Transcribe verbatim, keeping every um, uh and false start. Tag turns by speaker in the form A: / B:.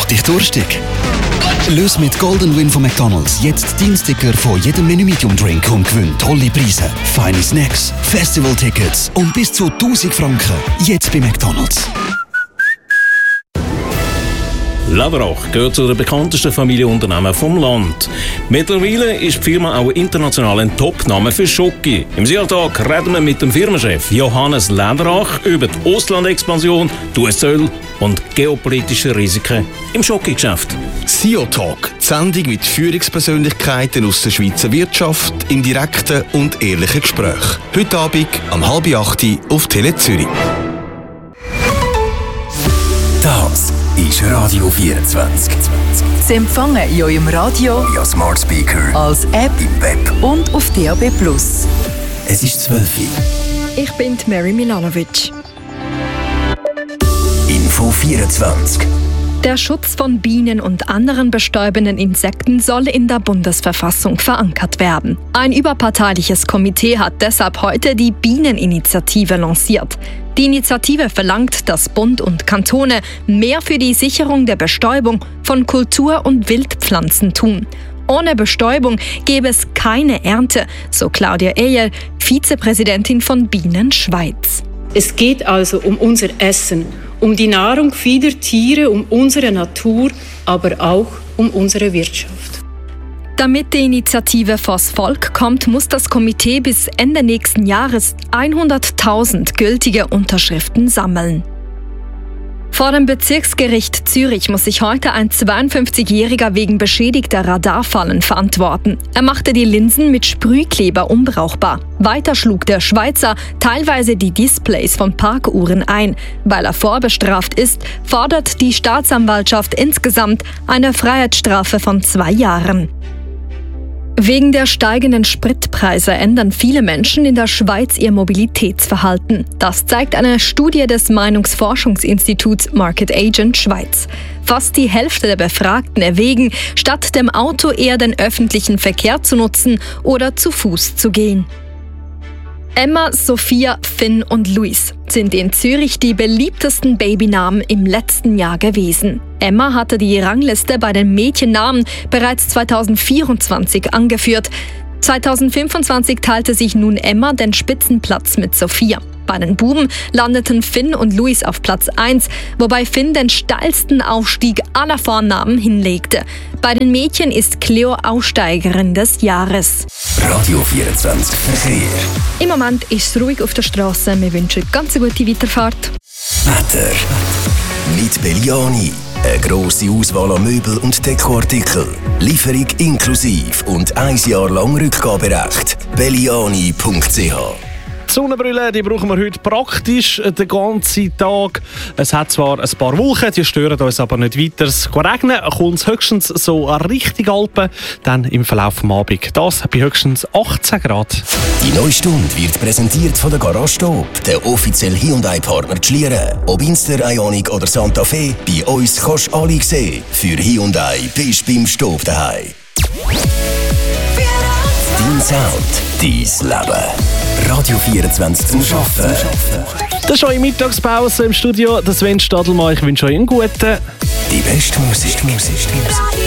A: Macht dich durstig? Löse mit Golden Win von McDonald's jetzt deinen Sticker von jedem Menü Medium Drink und gewinn tolle Preise, feine Snacks, Festival-Tickets und bis zu tausend Franken. Jetzt bei McDonald's.
B: Läderach gehört zu den bekanntesten Familienunternehmen vom Land. Mittlerweile ist die Firma auch international ein Top-Name für Schoki. Im Sia-Tag reden wir mit dem Firmenchef Johannes Läderach über die Auslandexpansion, die U S-Zölle und geopolitische Risiken im Schoki-Geschäft.
C: Sia-Talk, die Sendung mit Führungspersönlichkeiten aus der Schweizer Wirtschaft im direkten und ehrlichen Gespräch. Heute Abend um halb acht auf Tele Zürich.
D: Das ist Radio vierundzwanzig.
E: Sie empfangen in eurem Radio,
D: via Smart Speaker,
E: als App
D: im Web
E: und auf D A B plus.
D: Es ist zwölf Uhr.
F: Ich bin Mary Milanovic.
D: Info vierundzwanzig.
F: Der Schutz von Bienen und anderen bestäubenden Insekten soll in der Bundesverfassung verankert werden. Ein überparteiliches Komitee hat deshalb heute die Bieneninitiative lanciert. Die Initiative verlangt, dass Bund und Kantone mehr für die Sicherung der Bestäubung von Kultur- und Wildpflanzen tun. Ohne Bestäubung gäbe es keine Ernte, so Claudia Eyer, Vizepräsidentin von Bienen Schweiz.
G: Es geht also um unser Essen, um die Nahrung vieler Tiere, um unsere Natur, aber auch um unsere Wirtschaft.
F: Damit die Initiative vors Volk kommt, muss das Komitee bis Ende nächsten Jahres hunderttausend gültige Unterschriften sammeln. Vor dem Bezirksgericht Zürich muss sich heute ein zweiundfünfzigjähriger wegen beschädigter Radarfallen verantworten. Er machte die Linsen mit Sprühkleber unbrauchbar. Weiter schlug der Schweizer teilweise die Displays von Parkuhren ein. Weil er vorbestraft ist, fordert die Staatsanwaltschaft insgesamt eine Freiheitsstrafe von zwei Jahren. Wegen der steigenden Spritpreise ändern viele Menschen in der Schweiz ihr Mobilitätsverhalten. Das zeigt eine Studie des Meinungsforschungsinstituts Market Agent Schweiz. Fast die Hälfte der Befragten erwägen, statt dem Auto eher den öffentlichen Verkehr zu nutzen oder zu Fuß zu gehen. Emma, Sophia, Finn und Luis sind in Zürich die beliebtesten Babynamen im letzten Jahr gewesen. Emma hatte die Rangliste bei den Mädchennamen bereits zweitausendvierundzwanzig angeführt. zweitausendfünfundzwanzig teilte sich nun Emma den Spitzenplatz mit Sophia. Bei den Buben landeten Finn und Luis auf Platz eins, wobei Finn den steilsten Aufstieg aller Vornamen hinlegte. Bei den Mädchen ist Cleo Aussteigerin des Jahres.
D: Radio vierundzwanzig Verkehr.
F: Im Moment ist es ruhig auf der Straße. Wir wünschen ganz eine gute Weiterfahrt.
D: Wetter. Mit Belliani. Eine grosse Auswahl an Möbel und Dekoartikeln. Lieferung inklusiv und ein Jahr lang Rückgaberecht. belliani punkt c h.
H: Die Sonnenbrille, die brauchen wir heute praktisch den ganzen Tag. Es hat zwar ein paar Wolken, die stören uns aber nicht weiter. Es regnen kommt es höchstens so Richtung Alpen, dann im Verlauf des Abends. Das bei höchstens achtzehn Grad.
D: Die neue Stunde wird präsentiert von der Garage Stop, der offizielle Hyundai-Partner Schlieren. Ob Inster, Ioniq oder Santa Fe, bei uns kannst du alle sehen. Für Hyundai bist du beim Stop daheim. Dein Sound, dein Leben. Radio vierundzwanzig zum Arbeiten.
H: Das ist eure Mittagspause im Studio. Sven Stadelmann, ich wünsche euch einen guten.
D: Die beste Musik. Musik.